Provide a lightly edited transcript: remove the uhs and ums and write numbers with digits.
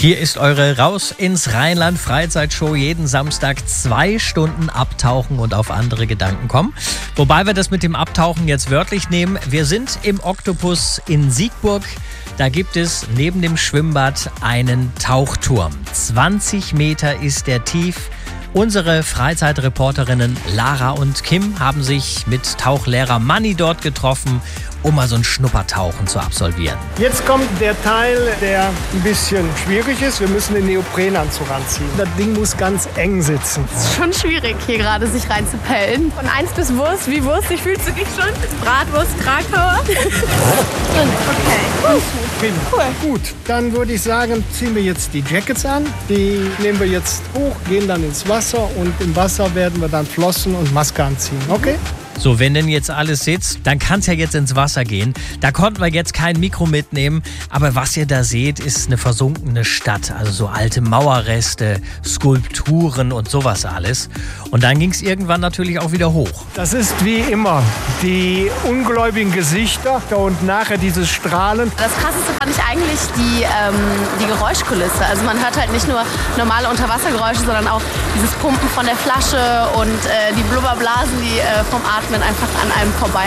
Hier ist eure Raus ins Rheinland Freizeitshow. Jeden Samstag 2 Stunden abtauchen und auf andere Gedanken kommen. Wobei wir das mit dem Abtauchen jetzt wörtlich nehmen. Wir sind im Oktopus in Siegburg. Da gibt es neben dem Schwimmbad einen Tauchturm. 20 Meter ist der tief. Unsere Freizeitreporterinnen Lara und Kim haben sich mit Tauchlehrer Manni dort getroffen, um mal so ein Schnuppertauchen zu absolvieren. Jetzt kommt der Teil, der ein bisschen schwierig ist. Wir müssen den Neoprenanzug anziehen. Das Ding muss ganz eng sitzen. Es ist schon schwierig, hier gerade sich reinzupellen. Von 1 bis Wurst. Wie wurstig fühlst du dich schon? Bratwurst, Krakauer. Okay. Prima. Cool. Gut, dann würde ich sagen, ziehen wir jetzt die Jackets an. Die nehmen wir jetzt hoch, gehen dann ins Wasser und im Wasser werden wir dann Flossen und Maske anziehen. Okay? So, wenn denn jetzt alles sitzt, dann kann es ja jetzt ins Wasser gehen. Da konnten wir jetzt kein Mikro mitnehmen, aber was ihr da seht, ist eine versunkene Stadt. Also so alte Mauerreste, Skulpturen und sowas alles. Und dann ging es irgendwann natürlich auch wieder hoch. Das ist wie immer die ungläubigen Gesichter und nachher dieses Strahlen. Das Krasseste fand ich eigentlich die Geräuschkulisse. Also man hört halt nicht nur normale Unterwassergeräusche, sondern auch dieses Pumpen von der Flasche und die Blubberblasen, die vom Atmen einfach an einem vorbei